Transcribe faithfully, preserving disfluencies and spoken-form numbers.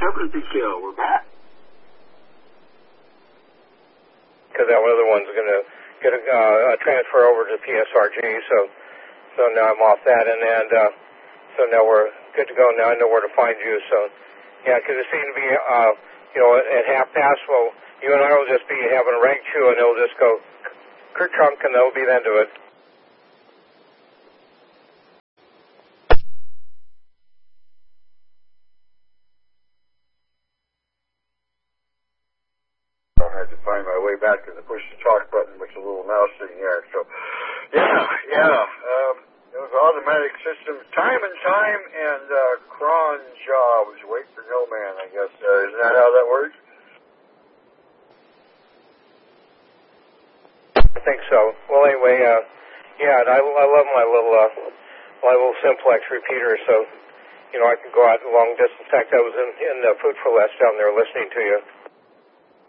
Welcome to the show. We're back. Because that other one's going to get a uh, transfer over to P S R G, so so now I'm off that, and, and uh, so now we're good to go. Now I know where to find you. So yeah, because it seemed to be, uh, you know, at half past. Well, you and I will just be having a rank chew, and it'll just go ker-chunk, and that'll be the end of it. I had to find my way back to the push to talk button, which is a little mouse sitting there. So, yeah, yeah. Um, it was automatic systems, time and time, and uh, cron jobs. Wait for no man, I guess. Uh, isn't that how that works? I think so. Well, anyway, uh, yeah, I, I love my little uh, my little simplex repeater, so you know I can go out long distance. In fact, I was in in uh, Food for Less down there listening to you.